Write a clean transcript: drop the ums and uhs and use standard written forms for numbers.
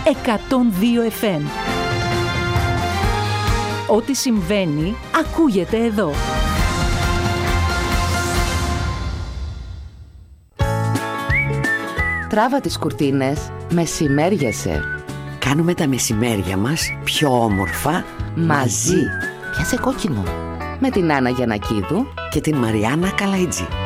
102 FM. Ό,τι συμβαίνει, ακούγεται εδώ. Τράβα τις κουρτίνες, μεσημέριασε. Κάνουμε τα μεσημέρια μας πιο όμορφα Μαζί. Πιάσε κόκκινο. Με την Άννα Γιαννακίδου και την Μαριάννα Καλαϊτζή.